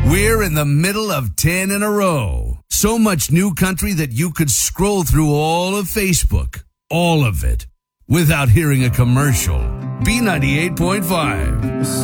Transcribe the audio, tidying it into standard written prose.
We're in the middle of 10 in a row. So much new country that you could scroll through all of Facebook. All of it. Without hearing a commercial. B98.5.